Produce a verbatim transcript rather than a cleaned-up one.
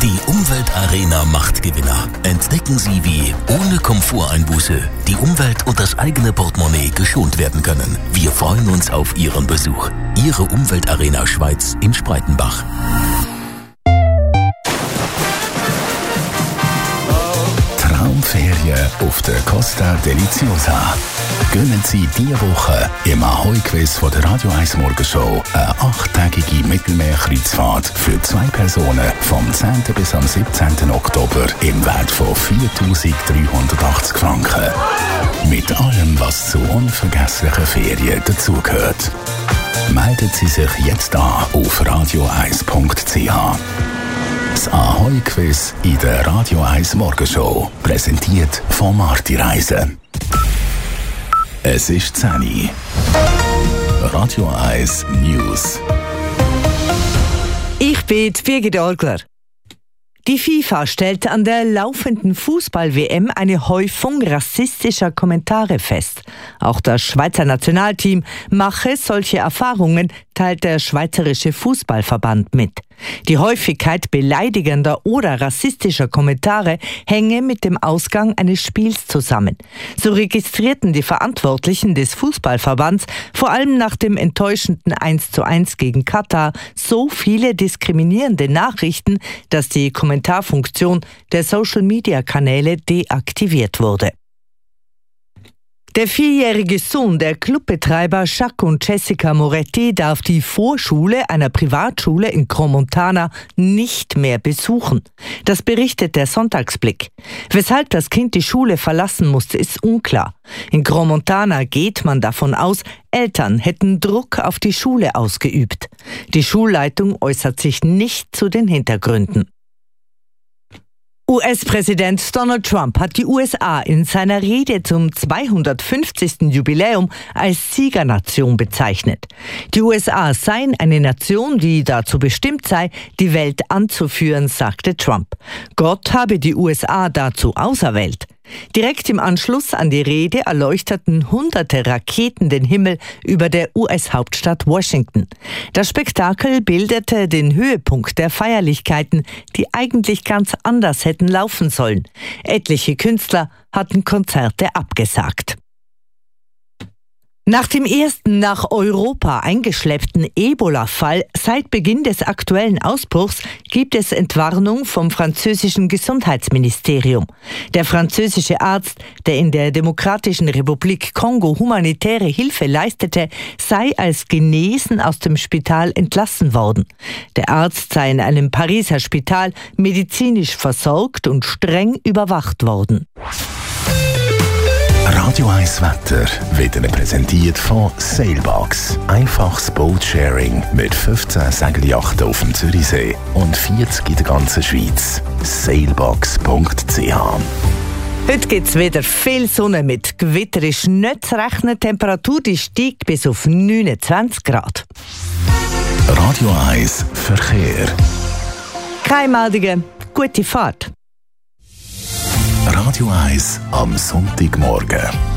Die Umweltarena macht Gewinner. Entdecken Sie, wie ohne Komforteinbuße die Umwelt und das eigene Portemonnaie geschont werden können. Wir freuen uns auf Ihren Besuch. Ihre Umweltarena Schweiz in Spreitenbach. Traumferien auf der Costa Deliziosa. Gönnen Sie diese Woche im Ahoi-Quiz von der Radio eins Morgenshow eine achttägige Mittelmeerkreuzfahrt für zwei Personen vom zehnten bis am siebzehnten Oktober im Wert von viertausenddreihundertachtzig Franken. Mit allem, was zu unvergesslichen Ferien dazugehört. Melden Sie sich jetzt an auf radio eins punkt c h. Das Ahoi-Quiz in der Radio eins Morgenshow. Präsentiert von Marti Reisen. Es ist zehn Uhr. Radio eins News. Ich bin Birgit Orgler. Die FIFA stellt an der laufenden Fußball-W M eine Häufung rassistischer Kommentare fest. Auch das Schweizer Nationalteam mache solche Erfahrungen, teilt der Schweizerische Fußballverband mit. Die Häufigkeit beleidigender oder rassistischer Kommentare hänge mit dem Ausgang eines Spiels zusammen. So registrierten die Verantwortlichen des Fußballverbands vor allem nach dem enttäuschenden eins zu eins gegen Katar so viele diskriminierende Nachrichten, dass die Kommentarfunktion der Social-Media-Kanäle deaktiviert wurde. Der vierjährige Sohn der Clubbetreiber Jacques und Jessica Moretti darf die Vorschule einer Privatschule in Crans-Montana nicht mehr besuchen. Das berichtet der Sonntagsblick. Weshalb das Kind die Schule verlassen musste, ist unklar. In Crans-Montana geht man davon aus, Eltern hätten Druck auf die Schule ausgeübt. Die Schulleitung äußert sich nicht zu den Hintergründen. U S-Präsident Donald Trump hat die U S A in seiner Rede zum zweihundertfünfzigsten Jubiläum als Siegernation bezeichnet. Die U S A seien eine Nation, die dazu bestimmt sei, die Welt anzuführen, sagte Trump. Gott habe die U S A dazu auserwählt. Direkt im Anschluss an die Rede erleuchteten hunderte Raketen den Himmel über der U S-Hauptstadt Washington. Das Spektakel bildete den Höhepunkt der Feierlichkeiten, die eigentlich ganz anders hätten laufen sollen. Etliche Künstler hatten Konzerte abgesagt. Nach dem ersten nach Europa eingeschleppten Ebola-Fall seit Beginn des aktuellen Ausbruchs gibt es Entwarnung vom französischen Gesundheitsministerium. Der französische Arzt, der in der Demokratischen Republik Kongo humanitäre Hilfe leistete, sei als genesen aus dem Spital entlassen worden. Der Arzt sei in einem Pariser Spital medizinisch versorgt und streng überwacht worden. Radio eins Wetter wird Ihnen präsentiert von Sailbox. Einfaches Boatsharing mit fünfzehn Segelyachten auf dem Zürichsee und vierzig in der ganzen Schweiz. sailbox punkt c h. Heute gibt es wieder viel Sonne mit Gewitter. Ist nicht zu rechnen. Die Temperatur die steigt bis auf neunundzwanzig Grad. Radio eins Verkehr. Keine Meldungen. Gute Fahrt. Radio eins am Sonntagmorgen.